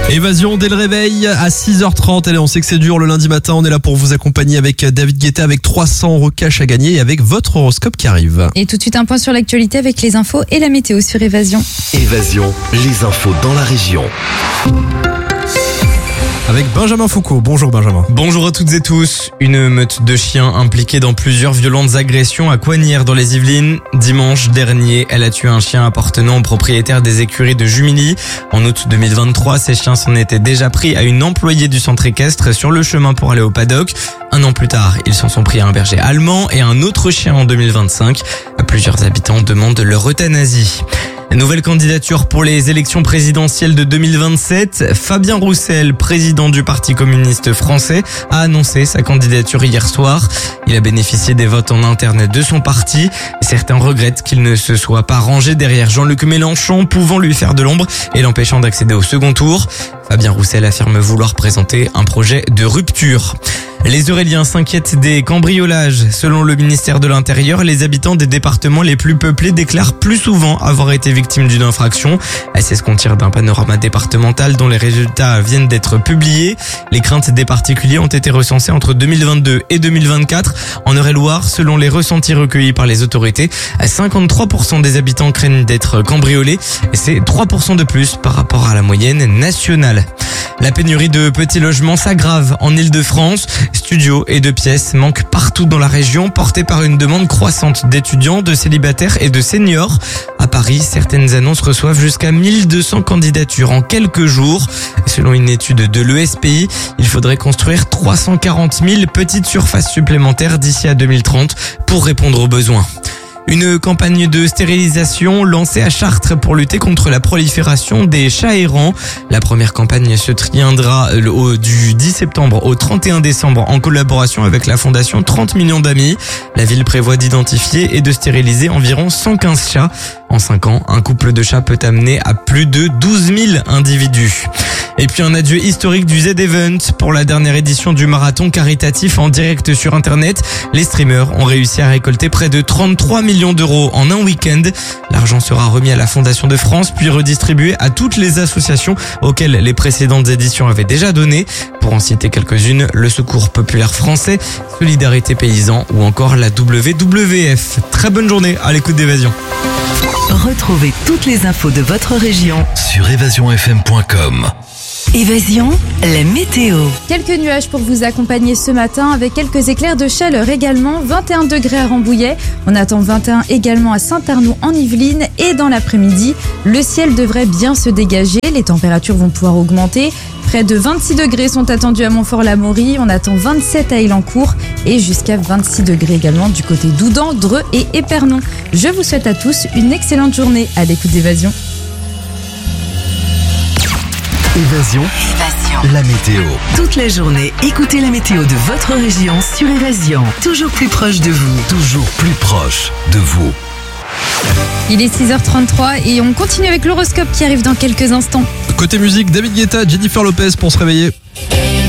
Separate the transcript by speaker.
Speaker 1: Évasion dès le réveil à 6h30. Allez, on sait que c'est dur le lundi matin. On est là pour vous accompagner avec David Guetta, avec 300 € cash à gagner et avec votre horoscope qui arrive.
Speaker 2: Et tout de suite un point sur l'actualité avec les infos et la météo sur Évasion.
Speaker 3: Évasion, les infos dans la région.
Speaker 1: Avec Benjamin Foucault. Bonjour Benjamin.
Speaker 4: Bonjour à toutes et tous. Une meute de chiens impliquée dans plusieurs violentes agressions à Coignières dans les Yvelines. Dimanche dernier, elle a tué un chien appartenant au propriétaire des écuries de Jumilly. En août 2023, ces chiens s'en étaient déjà pris à une employée du centre équestre sur le chemin pour aller au paddock. Un an plus tard, ils s'en sont pris à un berger allemand et un autre chien en 2025. Plusieurs habitants demandent leur euthanasie. Nouvelle candidature pour les élections présidentielles de 2027. Fabien Roussel, président du Parti communiste français, a annoncé sa candidature hier soir. Il a bénéficié des votes en interne de son parti. Certains regrettent qu'il ne se soit pas rangé derrière Jean-Luc Mélenchon, pouvant lui faire de l'ombre et l'empêchant d'accéder au second tour. Fabien Roussel affirme vouloir présenter un projet de rupture. Les Euréliens s'inquiètent des cambriolages. Selon le ministère de l'Intérieur, les habitants des départements les plus peuplés déclarent plus souvent avoir été victimes d'une infraction. C'est ce qu'on tire d'un panorama départemental dont les résultats viennent d'être publiés. Les craintes des particuliers ont été recensées entre 2022 et 2024. En Eure-et-Loire, selon les ressentis recueillis par les autorités, 53% des habitants craignent d'être cambriolés. C'est 3% de plus par rapport à la moyenne nationale. La pénurie de petits logements s'aggrave en Île-de-France. Studios et de pièces manquent partout dans la région, portées par une demande croissante d'étudiants, de célibataires et de seniors. À Paris, certaines annonces reçoivent jusqu'à 1200 candidatures en quelques jours. Selon une étude de l'ESPI, il faudrait construire 340 000 petites surfaces supplémentaires d'ici à 2030 pour répondre aux besoins. Une campagne de stérilisation lancée à Chartres pour lutter contre la prolifération des chats errants. La première campagne se tiendra du 10 septembre au 31 décembre en collaboration avec la fondation 30 millions d'amis. La ville prévoit d'identifier et de stériliser environ 115 chats. En 5 ans, un couple de chats peut amener à plus de 12 000 individus. Et puis un adieu historique du Z-Event pour la dernière édition du marathon caritatif en direct sur Internet. Les streamers ont réussi à récolter près de 33 millions d'euros en un week-end. L'argent sera remis à la Fondation de France puis redistribué à toutes les associations auxquelles les précédentes éditions avaient déjà donné. Pour en citer quelques-unes, le Secours populaire français, Solidarité paysan ou encore la WWF. Très bonne journée à l'écoute d'Évasion.
Speaker 5: Retrouvez toutes les infos de votre région
Speaker 3: Sur évasionfm.com.
Speaker 5: Évasion, la météo.
Speaker 2: Quelques nuages pour vous accompagner ce matin avec quelques éclairs de chaleur également. 21 degrés à Rambouillet. On attend 21 également à Saint-Arnoux en Yvelines. Et dans l'après-midi, le ciel devrait bien se dégager. Les températures vont pouvoir augmenter. Près de 26 degrés sont attendus à Montfort-l'Amaury. On attend 27 à Élancourt et jusqu'à 26 degrés également du côté d'Oudan, Dreux et Épernon. Je vous souhaite à tous une excellente journée à l'écoute d'Évasion.
Speaker 3: Évasion, la météo.
Speaker 5: Toute la journée, écoutez la météo de votre région sur Évasion. Toujours plus proche de vous.
Speaker 3: Toujours plus proche de vous.
Speaker 2: Il est 6h33 et on continue avec l'horoscope qui arrive dans quelques instants.
Speaker 1: Côté musique, David Guetta, Jennifer Lopez pour se réveiller.